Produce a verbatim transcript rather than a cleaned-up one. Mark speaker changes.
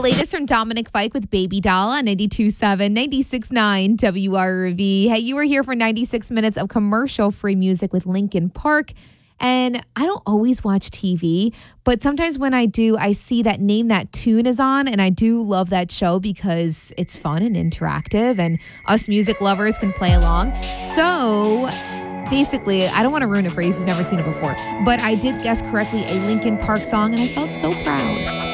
Speaker 1: latest from Dominic Fike with Baby Doll on ninety-two point seven, ninety-six point nine W R V. Hey, you were here for ninety-six minutes of commercial-free music with Linkin Park. And I don't always watch T V, but sometimes when I do, I see that Name That Tune is on, and I do love that show because it's fun and interactive, and us music lovers can play along. So basically, I don't want to ruin it for you if you've never seen it before, but I did guess correctly a Linkin Park song, and I felt so proud.